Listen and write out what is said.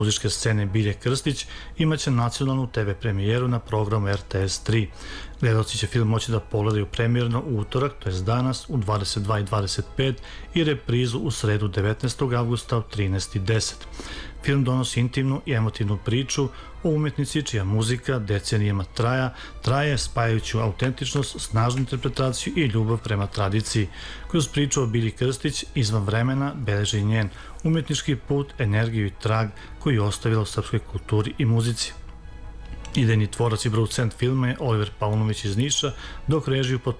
muzičke scene Bilje Krstić imaće nacionalnu TV premijeru na programu RTS 3. Gledalci će film moći da pogledaju premijerno u utorak, to je danas u 22:25 i reprizu u sredu 19. avgusta u 13:10. Film donosi intimnu i emotivnu priču o umetnici čija muzika decenijama traje spajajući autentičnost, snažnu interpretaciju i ljubav prema tradiciji. Kroz priču o Bilji Krstić izvan vremena beleži njen umetnički put, energiju i trag koji je ostavila u srpskoj kulturi i muzici. Idejni tvorac i producent filma je Oliver Paunović iz Niša, dok režiju